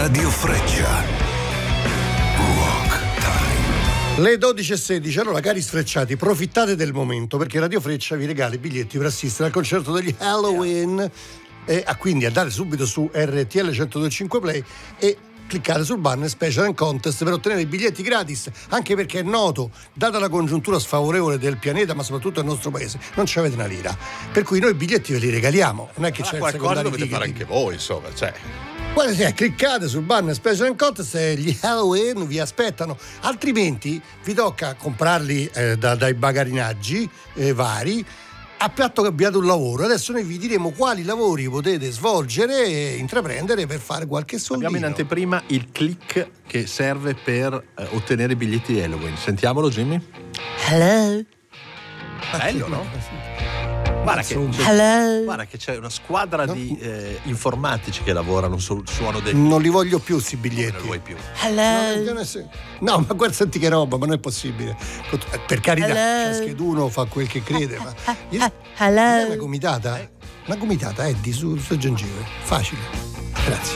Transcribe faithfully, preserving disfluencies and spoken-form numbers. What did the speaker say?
Radio Freccia. Rock Time. Le dodici e sedici. Allora, cari sfrecciati, profittate del momento, perché Radio Freccia vi regala i biglietti per assistere al concerto degli Halloween. E ah, quindi andate subito su R T L centodue e cinque Play e cliccate sul banner Special and Contest per ottenere i biglietti gratis, anche perché è noto, data la congiuntura sfavorevole del pianeta, ma soprattutto del nostro paese, non ci avete una lira. Per cui noi i biglietti ve li regaliamo, non è che Ma c'è il qualcosa secondario dovete fare ticket. anche voi, insomma, cioè. Guarda, se cliccate sul banner Special and Contest e gli Halloween vi aspettano, altrimenti vi tocca comprarli eh, da, dai bagarinaggi eh, vari, a patto che abbiate un lavoro. Adesso noi vi diremo quali lavori potete svolgere e intraprendere per fare qualche soldino. Abbiamo in anteprima il click che serve per eh, ottenere i biglietti di Halloween. Sentiamolo, Jimmy. Hello. Bello, no? Guarda che, Hello. guarda che c'è una squadra No. di eh, informatici che lavorano sul suono del... Non li voglio più sti Non biglietti. lo vuoi più. Hello. No, non è- no, ma guarda, senti che roba, ma non è possibile. Per carità, Hello. ciascheduno fa quel che crede, ma io- Ah, hello. una gomitata, una gomitata, Eddie, su, su gengive, facile. Grazie.